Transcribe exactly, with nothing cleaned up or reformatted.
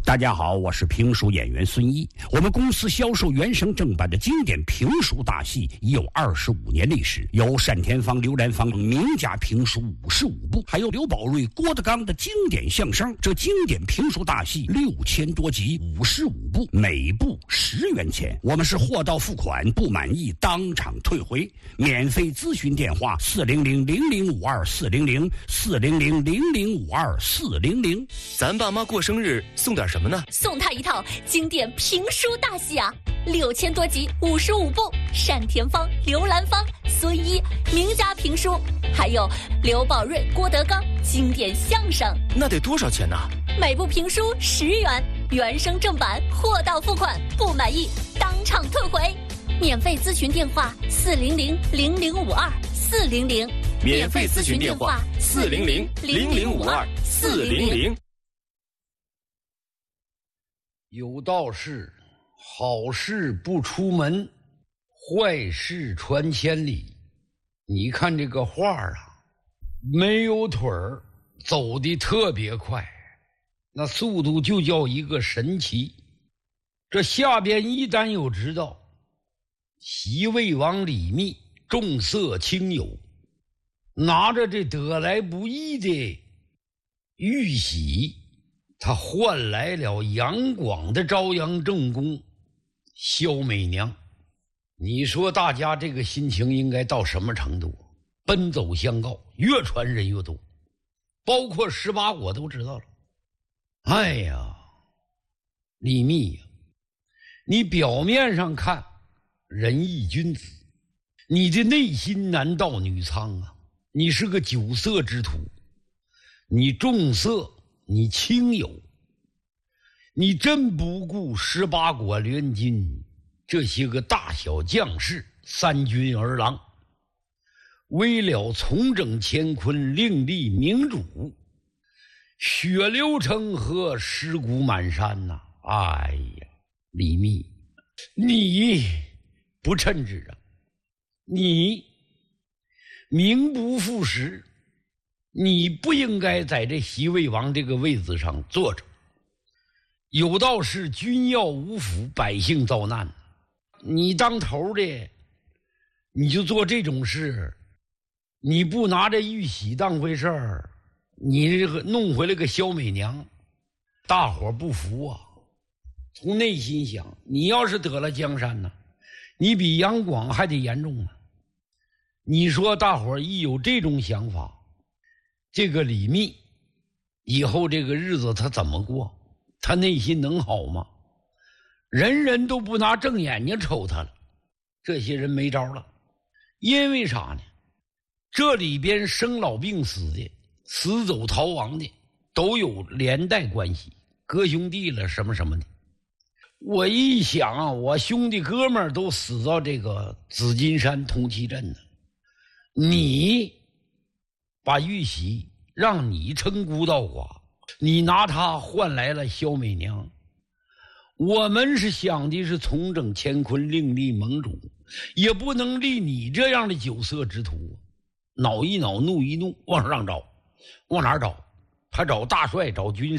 大家好，我是评书演员孙一。我们公司销售原声正版的经典评书大戏已有二十五年历史，有单田芳、刘兰芳名家评书五十五部，还有刘宝瑞、郭德纲的经典相声。这经典评书大戏六千多集，五十五部，每部十元钱。我们是货到付款，不满意当场退回。免费咨询电话：四零零零零五二四零零四零零零零五二四零零。 咱爸妈过生日送点什么呢？ 送他一套经典评书大戏啊，六千多集，五十五部，单田芳、刘兰芳、孙一名家评书，还有刘宝瑞、郭德纲经典相声。 那得多少钱呢？ 每部评书十元，原声正版，货到付款，不满意当场退回。免费咨询电话：四零零零零五二四零零。 免费咨询电话：四零零零零五二四零零。 有道是，好事不出门，坏事传千里。你看这个画啊，没有腿儿，走得特别快，那速度就叫一个神奇。这下边一旦有知道，西魏王李密重色轻友，拿着这得来不易的玉玺，他换来了杨广的朝阳正宫萧美娘。你说大家这个心情应该到什么程度？奔走相告，越传人越多，包括十八国都知道了。哎呀，李密呀，你表面上看仁义君子，你的内心难道女苍啊？你是个酒色之徒，你重色，你轻友，你真不顾十八国联军这些个大小将士三军儿郎，为了重整乾坤，另立明主，血流成河，尸骨满山呐、啊！哎呀，李密，你不称职啊！你名不副实，你不应该在这西魏王这个位子上坐着。有道是君要无福，百姓遭难。你当头的，你就做这种事，你不拿这玉玺当回事儿，你这个弄回来个萧美娘，大伙不服啊。从内心想，你要是得了江山呢，你比杨广还得严重呢。你说大伙一有这种想法，这个李密以后这个日子他怎么过？他内心能好吗？人人都不拿正眼睛瞅他了，这些人没招了。因为啥呢？这里边生老病死的，死走逃亡的，都有连带关系，哥兄弟了什么什么的。我一想啊，我兄弟哥们儿都死到这个紫金山通气镇呢，你把玉玺让你称孤道寡，你拿它换来了萧美娘。我们是想的是重整乾坤，另立盟主，也不能立你这样的酒色之徒。恼一恼，怒一怒，往上找，往哪儿找？他找大帅，找军